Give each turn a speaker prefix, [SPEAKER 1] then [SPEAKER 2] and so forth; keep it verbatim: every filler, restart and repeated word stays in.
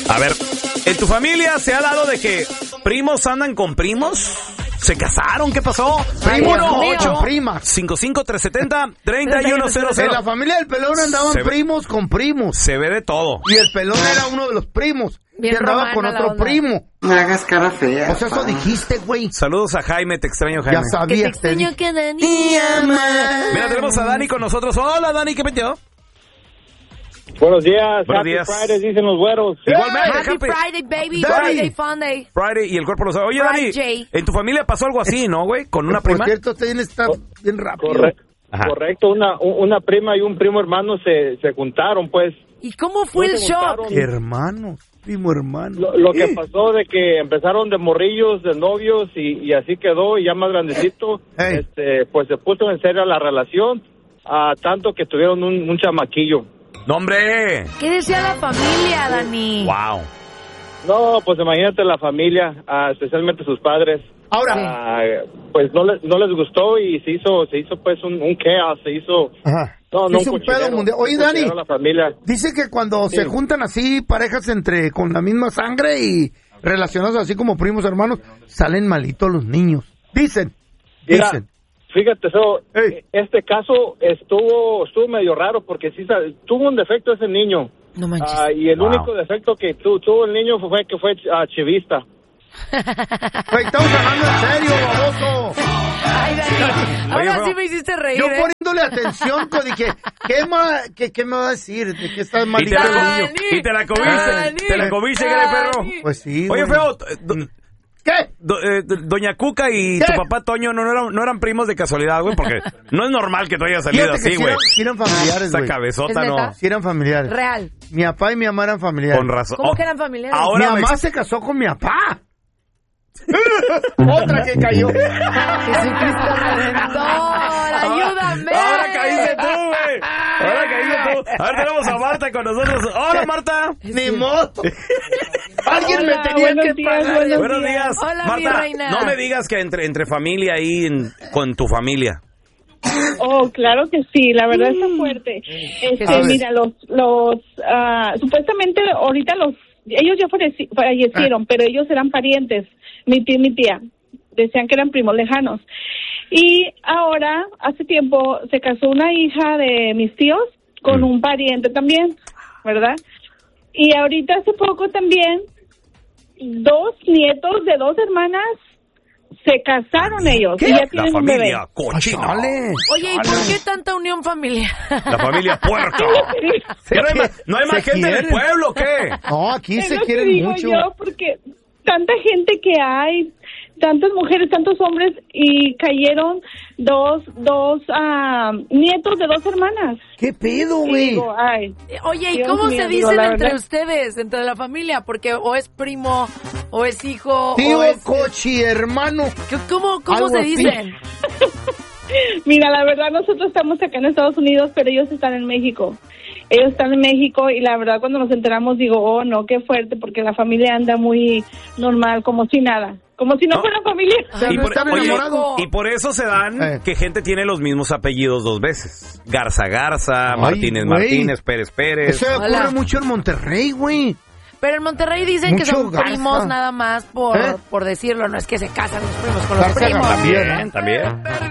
[SPEAKER 1] A ver, ¿en tu familia se ha dado de que primos andan con primos? ¿Se casaron? ¿Qué pasó?
[SPEAKER 2] Primos
[SPEAKER 1] uno
[SPEAKER 2] con
[SPEAKER 1] ocho
[SPEAKER 2] primas.
[SPEAKER 1] cinco cinco tres siete cero tres uno cero cero.
[SPEAKER 2] En la familia del pelón andaban
[SPEAKER 1] Se ve-
[SPEAKER 2] primos con primos.
[SPEAKER 1] Se ve de todo.
[SPEAKER 2] Y el pelón era uno de los primos.
[SPEAKER 3] Bien
[SPEAKER 2] que andaba
[SPEAKER 3] romana
[SPEAKER 2] con
[SPEAKER 3] la
[SPEAKER 2] otro
[SPEAKER 3] onda.
[SPEAKER 2] primo.
[SPEAKER 4] No hagas cara fea.
[SPEAKER 2] O sea, eso dijiste, güey.
[SPEAKER 1] Saludos a Jaime, te extraño, Jaime.
[SPEAKER 2] Ya sabía.
[SPEAKER 3] Que te
[SPEAKER 2] te
[SPEAKER 3] extraño
[SPEAKER 2] dije.
[SPEAKER 3] que Dani ama.
[SPEAKER 1] Mira, tenemos a Dani con nosotros. Hola, Dani, ¿qué metió?
[SPEAKER 5] Buenos días,
[SPEAKER 1] Buenos
[SPEAKER 5] Happy
[SPEAKER 1] días.
[SPEAKER 5] Fridays, dicen los güeros.
[SPEAKER 1] Igualmente,
[SPEAKER 3] Happy
[SPEAKER 1] Happy
[SPEAKER 3] Friday, baby.
[SPEAKER 2] Dani.
[SPEAKER 3] Friday, fun day.
[SPEAKER 1] Friday y el cuerpo lo sabe. Oye, Dani,
[SPEAKER 3] Friday.
[SPEAKER 1] ¿en tu familia pasó algo así, no, güey? ¿Con una
[SPEAKER 2] Por
[SPEAKER 1] prima?
[SPEAKER 2] cierto, este bien está bien rápido.
[SPEAKER 5] Corre-
[SPEAKER 1] Ajá.
[SPEAKER 5] correcto, una, una prima y un primo hermano se, se juntaron, pues.
[SPEAKER 3] ¿Y cómo fue
[SPEAKER 5] No
[SPEAKER 3] el
[SPEAKER 5] se
[SPEAKER 3] shock?
[SPEAKER 5] juntaron.
[SPEAKER 2] Hermano, primo hermano.
[SPEAKER 5] Lo, lo que pasó de que empezaron de morrillos, de novios, y, y así quedó, y ya más grandecito,
[SPEAKER 2] Ey.
[SPEAKER 5] este, pues se puso en serio la relación, a tanto que tuvieron un, un chamaquillo.
[SPEAKER 1] ¡No, hombre!
[SPEAKER 3] ¿Qué decía la familia, Dani?
[SPEAKER 1] ¡Wow!
[SPEAKER 5] No, pues imagínate la familia, ah, especialmente sus padres.
[SPEAKER 2] Ahora.
[SPEAKER 5] Ah, pues no les, no les gustó y se hizo, se hizo pues un, un chaos, se hizo...
[SPEAKER 2] Ajá.
[SPEAKER 5] No, no,
[SPEAKER 2] Es un
[SPEAKER 5] cochinero,
[SPEAKER 2] pedo mundial. Oye,
[SPEAKER 5] un
[SPEAKER 2] Dani.
[SPEAKER 5] cochinero a la familia.
[SPEAKER 2] Dice que cuando
[SPEAKER 5] Sí.
[SPEAKER 2] se juntan así parejas entre con la misma sangre y relacionados así como primos hermanos, salen malitos los niños. Dicen.
[SPEAKER 5] Mira,
[SPEAKER 2] Dicen.
[SPEAKER 5] fíjate, so,
[SPEAKER 2] Ey.
[SPEAKER 5] este caso estuvo estuvo medio raro porque sí sa- tuvo un defecto ese niño.
[SPEAKER 3] No manches.
[SPEAKER 5] Ah, y el
[SPEAKER 1] Wow.
[SPEAKER 5] único defecto que tu- tuvo el niño fue que fue ah, chivista.
[SPEAKER 2] Güey, estamos hablando en serio, baboso.
[SPEAKER 3] Ay, Dani. Ahora
[SPEAKER 1] bro.
[SPEAKER 3] sí me hiciste reír,
[SPEAKER 2] Yo
[SPEAKER 3] ¿eh?
[SPEAKER 2] poniéndole atención, pues, dije, ¿qué, ma, qué, ¿qué me va a decir? ¿De qué está
[SPEAKER 1] Y te
[SPEAKER 2] malito
[SPEAKER 1] la,
[SPEAKER 2] el
[SPEAKER 3] Dani.
[SPEAKER 2] niño?
[SPEAKER 1] y te la comiste.
[SPEAKER 3] Dani.
[SPEAKER 1] Te la comiste, ¿qué le, perro?
[SPEAKER 2] Pues sí,
[SPEAKER 1] Oye,
[SPEAKER 2] güey.
[SPEAKER 1] feo, do-
[SPEAKER 2] ¿Qué?
[SPEAKER 1] do- eh, do- Doña Cuca y
[SPEAKER 2] ¿Qué?
[SPEAKER 1] tu papá Toño no, no eran, no eran primos de casualidad, güey, porque no es normal que tú hayas salido
[SPEAKER 2] Fíjate que
[SPEAKER 1] así,
[SPEAKER 2] sí
[SPEAKER 1] güey.
[SPEAKER 2] eran, sí eran familiares,
[SPEAKER 1] Esa
[SPEAKER 2] güey.
[SPEAKER 1] cabezota,
[SPEAKER 3] ¿Es
[SPEAKER 1] no.
[SPEAKER 3] neta?
[SPEAKER 2] Sí eran familiares.
[SPEAKER 3] Real.
[SPEAKER 2] Mi papá y mi mamá eran familiares.
[SPEAKER 1] Con razón.
[SPEAKER 3] ¿Cómo
[SPEAKER 1] Oh,
[SPEAKER 3] que eran familiares?
[SPEAKER 1] ahora
[SPEAKER 2] mi
[SPEAKER 1] me
[SPEAKER 2] mamá
[SPEAKER 1] ex-
[SPEAKER 2] se casó con mi papá. Otra que cayó.
[SPEAKER 3] Jesucristo Redentor, ayúdame.
[SPEAKER 1] Ahora caíste tú, güey. Ahora caíste tú. A ver, tenemos a Marta con nosotros. Hola, Marta.
[SPEAKER 2] Ni modo. Alguien
[SPEAKER 3] Hola,
[SPEAKER 2] me tenía
[SPEAKER 3] buenos
[SPEAKER 2] que
[SPEAKER 3] días,
[SPEAKER 2] pagar.
[SPEAKER 3] buenos
[SPEAKER 1] Buenos días.
[SPEAKER 3] Hola, mi
[SPEAKER 1] Marta,
[SPEAKER 3] reina.
[SPEAKER 1] no me digas que entre, entre familia ahí en- con tu familia.
[SPEAKER 6] Oh, claro que sí, la verdad está fuerte.
[SPEAKER 2] A
[SPEAKER 6] Este,
[SPEAKER 2] ver.
[SPEAKER 6] mira, los, los, ah, supuestamente ahorita los, ellos ya falleci- fallecieron, pero ellos eran parientes, mi tía y mi tía, decían que eran primos lejanos. Y ahora, hace tiempo, se casó una hija de mis tíos con
[SPEAKER 1] Mm.
[SPEAKER 6] un pariente también, ¿verdad? Y ahorita hace poco también, dos nietos de dos hermanas se casaron ellos y ya
[SPEAKER 1] La
[SPEAKER 6] tienen un bebé.
[SPEAKER 1] familia cochina.
[SPEAKER 2] Chale.
[SPEAKER 3] Oye, ¿y por qué tanta unión familiar?
[SPEAKER 1] La familia puerca.
[SPEAKER 2] Se
[SPEAKER 1] ¿Qué, no hay,
[SPEAKER 2] qui-
[SPEAKER 1] más- ¿No hay más
[SPEAKER 2] se
[SPEAKER 1] gente en el
[SPEAKER 2] quieren.
[SPEAKER 1] pueblo o qué?
[SPEAKER 2] No, aquí
[SPEAKER 6] Es
[SPEAKER 2] se
[SPEAKER 6] lo que
[SPEAKER 2] quieren
[SPEAKER 6] digo
[SPEAKER 2] mucho.
[SPEAKER 6] yo, porque tanta gente que hay, tantas mujeres, tantos hombres, y cayeron dos, dos ah, nietos de dos hermanas.
[SPEAKER 2] ¿Qué pedo,
[SPEAKER 6] Y
[SPEAKER 2] güey?
[SPEAKER 6] digo, ay,
[SPEAKER 3] Oye, ¿y
[SPEAKER 6] Dios
[SPEAKER 3] cómo
[SPEAKER 6] mío,
[SPEAKER 3] se
[SPEAKER 6] digo,
[SPEAKER 3] dicen
[SPEAKER 6] la
[SPEAKER 3] entre
[SPEAKER 6] verdad.
[SPEAKER 3] ustedes, entre la familia? Porque o es primo, o es hijo,
[SPEAKER 2] Tío
[SPEAKER 3] o es...
[SPEAKER 2] Cochi, hermano.
[SPEAKER 3] ¿Qué- ¿Cómo, cómo
[SPEAKER 2] Algo
[SPEAKER 3] se
[SPEAKER 2] así.
[SPEAKER 3] dicen?
[SPEAKER 6] mira, la verdad nosotros estamos acá en Estados Unidos, pero ellos están en México. Ellos están en México y la verdad cuando nos enteramos digo, oh no, qué fuerte, porque la familia anda muy normal, como si nada, como si no,
[SPEAKER 1] No.
[SPEAKER 6] fuera familia.
[SPEAKER 2] Ay,
[SPEAKER 1] Y por,
[SPEAKER 2] están
[SPEAKER 1] oye,
[SPEAKER 2] enamorados.
[SPEAKER 1] y por eso se dan
[SPEAKER 2] Eh.
[SPEAKER 1] que gente tiene los mismos apellidos dos veces. Garza Garza,
[SPEAKER 2] Ay,
[SPEAKER 1] Martínez
[SPEAKER 2] güey.
[SPEAKER 1] Martínez, Pérez Pérez.
[SPEAKER 2] Eso ocurre
[SPEAKER 3] Hola.
[SPEAKER 2] mucho en Monterrey, güey.
[SPEAKER 3] Pero en Monterrey dicen que
[SPEAKER 2] Mucho
[SPEAKER 3] son
[SPEAKER 2] Garza.
[SPEAKER 3] primos nada más por,
[SPEAKER 2] ¿Eh?
[SPEAKER 3] por decirlo, no es que se casan los primos con los
[SPEAKER 2] Garza
[SPEAKER 3] primos.
[SPEAKER 2] Garza.
[SPEAKER 1] También, también.